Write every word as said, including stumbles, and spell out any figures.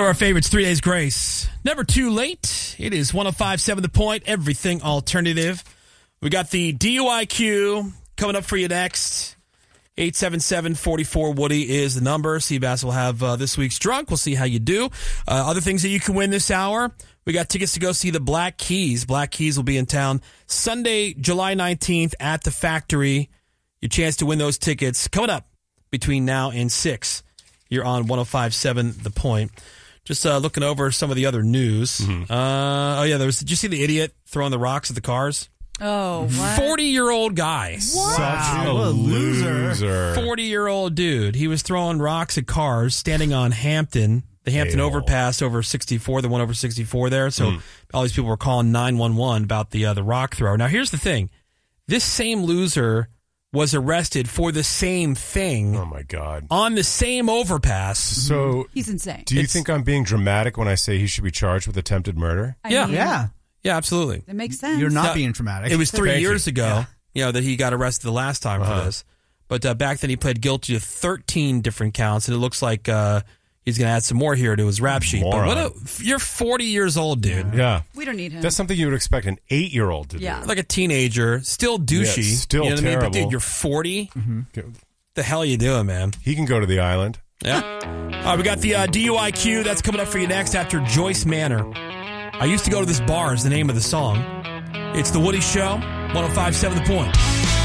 of our favorites, Three Days Grace. Never too late. It is one oh five point seven The Point, everything alternative. We got the D U I Q coming up for you next. eight seven seven, four four, Woody is the number. Seabass will have uh, this week's drunk. We'll see how you do. Uh, other things that you can win this hour. We got tickets to go see the Black Keys. Black Keys will be in town Sunday, July nineteenth at the Factory. Your chance to win those tickets coming up between now and six. You're on one oh five point seven The Point. Just uh, looking over some of the other news. Mm-hmm. Uh, oh, yeah, there was. Did you see the idiot throwing the rocks at the cars? Oh, what? forty-year-old guy. What? Such a loser. forty-year-old dude. He was throwing rocks at cars standing on Hampton, the Hampton Hey-o. overpass over sixty-four, the one over sixty-four there. So Mm. all these people were calling nine one one about the uh, the rock thrower. Now, here's the thing. This same loser was arrested for the same thing. Oh, my God. On the same overpass. So, He's insane. do you It's- think I'm being dramatic when I say he should be charged with attempted murder? I Yeah. mean, Yeah. Yeah, absolutely. It makes sense. You're not Now, being dramatic. It was three Thank years you. ago, Yeah. you know, that he got arrested the last time Uh-huh. for this. But uh, back then he pled guilty to thirteen different counts, and it looks like uh, he's going to add some more here to his rap sheet. But Moron. what a, you're forty years old, dude. Yeah. We don't need him. That's something you would expect an eight-year-old to Yeah. do. Like a teenager, still douchey. Yeah, still you know what I mean? But terrible. dude, you're forty? Okay. The hell are you doing, man? He can go to the island. Yeah. All right, we got the uh, D U I Q. That's coming up for you next after Joyce Manor. I used to go to this bar is the name of the song. It's The Woody Show, one oh five point seven The Point.